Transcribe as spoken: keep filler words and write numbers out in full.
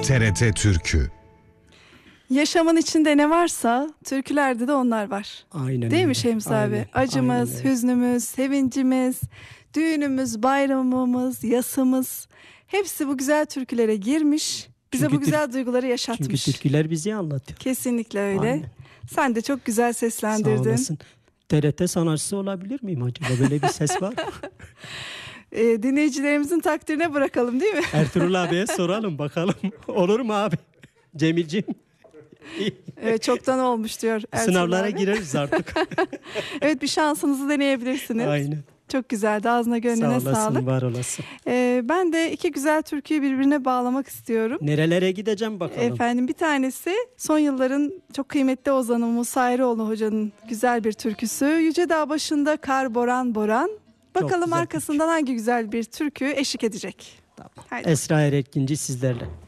T R T Türkü. Yaşamın içinde ne varsa türkülerde de onlar var. Aynen Değil öyle. mi Şems Aynen, abi? Acımız, aynen öyle. hüznümüz, sevincimiz, düğünümüz, bayramımız, yasımız hepsi bu güzel türkülere girmiş. Bize Çünkü bu güzel duyguları yaşatmış. Çünkü türküler bizi anlatıyor. Kesinlikle öyle. Aynen. Sen de çok güzel Sağ seslendirdin. olasın. T R T sanatçısı olabilir miyim acaba? Böyle bir ses var mı? Ee, dinleyicilerimizin takdirine bırakalım değil mi? Ertuğrul abiye soralım bakalım. Olur mu abi? Cemilciğim. Evet, çoktan olmuş diyor Ertuğrul Sınavlara abi. gireriz artık. Evet, bir şansınızı deneyebilirsiniz. Aynen. Çok güzeldi. Ağzına Sağ gönlüne olasın, sağlık. var olasın. Ee, ben de iki güzel türküyü birbirine bağlamak istiyorum. Nerelere gideceğim bakalım. Efendim, bir tanesi son yılların çok kıymetli ozanı Musa Eroğlu Hoca'nın güzel bir türküsü. Yüce Dağ başında kar boran boran. Bakalım güzel arkasından hangi güzel bir türkü eşlik edecek. Tamam. Haydi. Esra Eretkinci sizlerle.